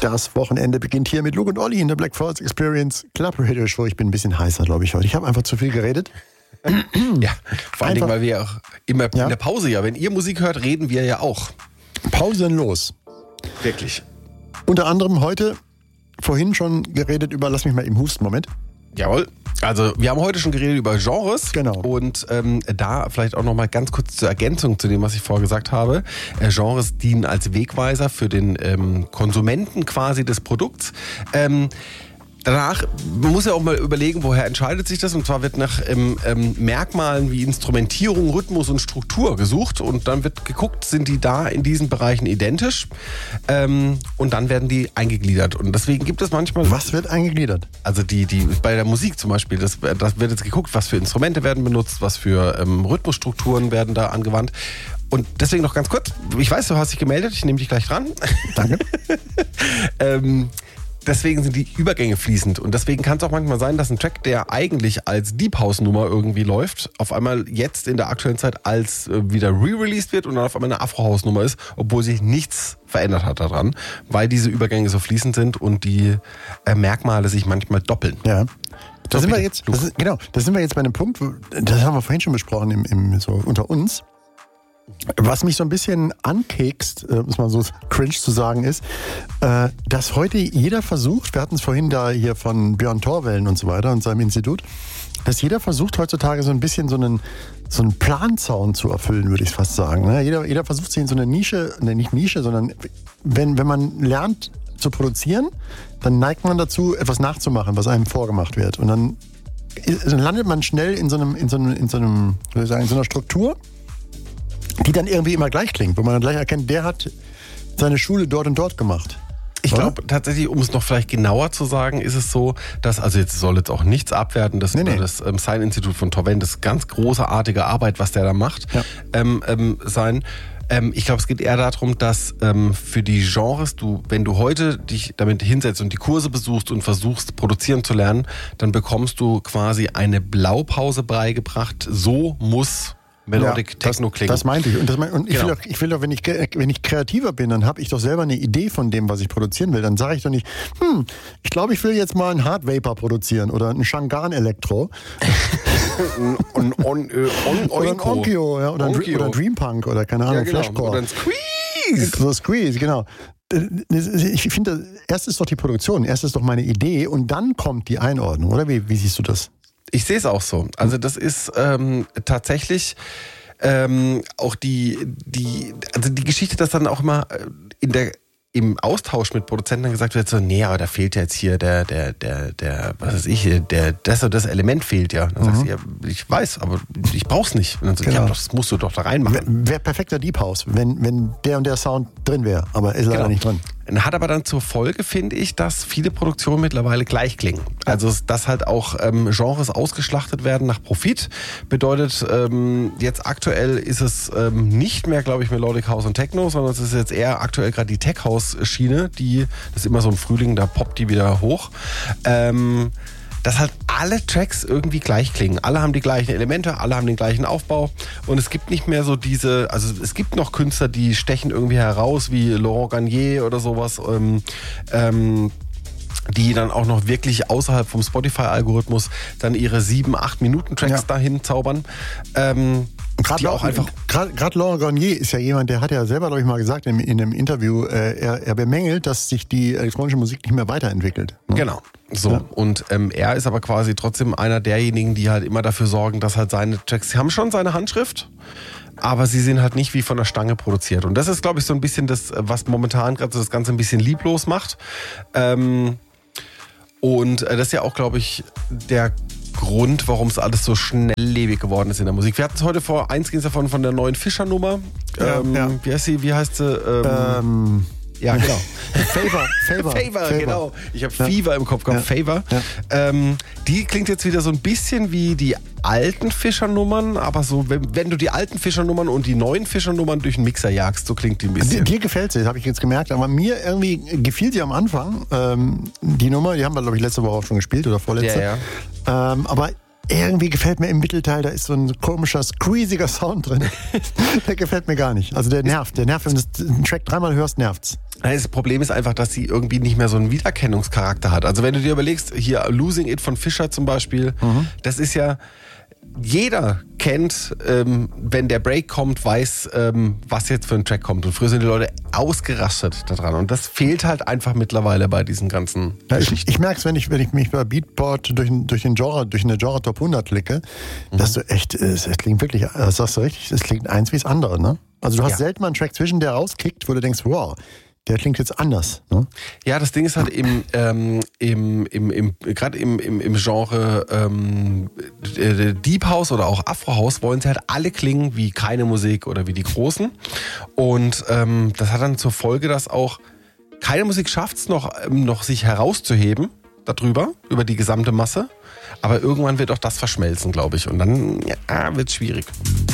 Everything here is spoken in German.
Das Wochenende beginnt hier mit Luke und Olli in der Black Forest Experience Club Radio Show. Ich bin ein bisschen heißer, glaube ich, heute. Ich habe einfach zu viel geredet. Ja, vor allen Dingen, weil wir ja auch immer in der Pause, wenn ihr Musik hört, reden wir ja auch. Pausenlos. Wirklich. Unter anderem heute, vorhin schon geredet über, lass mich mal eben husten, Moment. Jawohl. Also wir haben heute schon geredet über Genres. Genau. Und da vielleicht auch nochmal ganz kurz zur Ergänzung zu dem, was ich vorher gesagt habe. Genres dienen als Wegweiser für den Konsumenten quasi des Produkts. Danach muss ja auch mal überlegen, woher entscheidet sich das. Und zwar wird nach Merkmalen wie Instrumentierung, Rhythmus und Struktur gesucht. Und dann wird geguckt, sind die da in diesen Bereichen identisch. Und dann werden die eingegliedert. Und deswegen gibt es manchmal... Was wird eingegliedert? Also die bei der Musik zum Beispiel, das wird jetzt geguckt, was für Instrumente werden benutzt, was für Rhythmusstrukturen werden da angewandt. Und deswegen noch ganz kurz, ich weiß, du hast dich gemeldet, ich nehme dich gleich dran. Danke. Deswegen sind die Übergänge fließend und deswegen kann es auch manchmal sein, dass ein Track, der eigentlich als Deep House Nummer irgendwie läuft, auf einmal jetzt in der aktuellen Zeit als wieder re-released wird und dann auf einmal eine Afro House Nummer ist, obwohl sich nichts verändert hat daran, weil diese Übergänge so fließend sind und die Merkmale sich manchmal doppeln. Ja. Da sind wir jetzt bei einem Punkt, das haben wir vorhin schon besprochen so unter uns. Was mich so ein bisschen ankekst, muss man so cringe zu sagen, ist, dass heute jeder versucht, wir hatten es vorhin da hier von Björn Torwellen und so weiter und seinem Institut, dass jeder versucht heutzutage so ein bisschen so einen Planzaun zu erfüllen, würde ich fast sagen. Ne? Jeder versucht sich in so eine Nische, nicht Nische, sondern wenn man lernt zu produzieren, dann neigt man dazu, etwas nachzumachen, was einem vorgemacht wird. Und dann landet man schnell in so einer Struktur, die dann irgendwie immer gleich klingt, wo man dann gleich erkennt, der hat seine Schule dort und dort gemacht. Ich glaube tatsächlich, um es noch vielleicht genauer zu sagen, ist es so, dass, also jetzt soll jetzt auch nichts abwerten, das Sign-Institut von Torwellen, das ganz großartige Arbeit, was der da macht, sein. Ich glaube, es geht eher darum, dass für die Genres, wenn du heute dich damit hinsetzt und die Kurse besuchst und versuchst, produzieren zu lernen, dann bekommst du quasi eine Blaupause beigebracht, so muss Melodic Techno klingen. Das meinte ich. Und ich will doch, wenn ich kreativer bin, dann habe ich doch selber eine Idee von dem, was ich produzieren will. Dann sage ich doch nicht, ich glaube, ich will jetzt mal einen Hard Vapor produzieren oder einen Shangan Elektro. Oder ein Onkyo, oder ein Dream Punk oder keine Ahnung, Flashcore. Oder ein Squeeze. So Squeeze, genau. Ich finde, erst ist doch die Produktion, erst ist doch meine Idee und dann kommt die Einordnung, oder? Wie siehst du das? Ich sehe es auch so. Also das ist tatsächlich auch die Geschichte, dass dann auch immer im Austausch mit Produzenten dann gesagt wird, so, nee, aber da fehlt ja jetzt hier der, was weiß ich, das und das Element fehlt ja. Dann sagst du, ja, ich weiß, aber ich brauch's nicht. Und dann sagst du, ja, das musst du doch da reinmachen. Wäre perfekter Deep House, wenn der und der Sound drin wäre, aber ist leider nicht drin. Hat aber dann zur Folge, finde ich, dass viele Produktionen mittlerweile gleich klingen. Also, dass halt auch Genres ausgeschlachtet werden nach Profit. Bedeutet, jetzt aktuell ist es nicht mehr, glaube ich, Melodic House und Techno, sondern es ist jetzt eher aktuell gerade die Tech House Schiene, das ist immer so im Frühling, da poppt die wieder hoch. Dass halt alle Tracks irgendwie gleich klingen. Alle haben die gleichen Elemente, alle haben den gleichen Aufbau und es gibt nicht mehr so es gibt noch Künstler, die stechen irgendwie heraus, wie Laurent Garnier oder sowas, die dann auch noch wirklich außerhalb vom Spotify-Algorithmus dann ihre 7-8 Minuten Tracks dahin zaubern. Gerade Laurent Garnier ist ja jemand, der hat ja selber, glaube ich, mal gesagt in einem Interview, er bemängelt, dass sich die elektronische Musik nicht mehr weiterentwickelt. Ne? Genau. So. Ja. Und er ist aber quasi trotzdem einer derjenigen, die halt immer dafür sorgen, dass halt seine Tracks, sie haben schon seine Handschrift, aber sie sind halt nicht wie von der Stange produziert. Und das ist, glaube ich, so ein bisschen das, was momentan gerade so das Ganze ein bisschen lieblos macht. Und das ist ja auch, glaube ich, der Grund, warum es alles so schnelllebig geworden ist in der Musik. Wir hatten es heute ging es davon von der neuen Fischer-Nummer. Wie heißt sie? Ja, genau. Favor, genau. Ich habe Fever im Kopf gehabt. Favor. Ja. Die klingt jetzt wieder so ein bisschen wie die alten Fischer-Nummern, aber so, wenn du die alten Fischer-Nummern und die neuen Fischer-Nummern durch den Mixer jagst, so klingt die ein bisschen. Dir gefällt sie, das habe ich jetzt gemerkt, aber mir irgendwie gefiel sie am Anfang, die Nummer, die haben wir, glaube ich, letzte Woche auch schon gespielt oder vorletzte. Ja. Aber irgendwie gefällt mir im Mittelteil, da ist so ein komischer, squeeziger Sound drin. Der gefällt mir gar nicht. Also der nervt, wenn du einen Track dreimal hörst, nervt's. Das Problem ist einfach, dass sie irgendwie nicht mehr so einen Wiedererkennungscharakter hat. Also wenn du dir überlegst, hier Losing It von Fischer zum Beispiel, das ist ja, jeder kennt, wenn der Break kommt, weiß, was jetzt für ein Track kommt. Und früher sind die Leute ausgerastet daran. Und das fehlt halt einfach mittlerweile bei diesen ganzen Geschichten. Ich merke es, wenn ich mich bei Beatport durch eine Genre Top 100 klicke, dass du echt, es klingt wirklich, das sagst du richtig, es klingt eins wie das andere, ne? Also du hast selten mal einen Track zwischen, der rauskickt, wo du denkst, wow, der klingt jetzt anders. Ne? Ja, das Ding ist halt gerade im Genre Deep House oder auch Afro House wollen sie halt alle klingen wie keine Musik oder wie die Großen. Und das hat dann zur Folge, dass auch keine Musik schafft es noch sich herauszuheben über die gesamte Masse. Aber irgendwann wird auch das verschmelzen, glaube ich. Und dann wird es schwierig.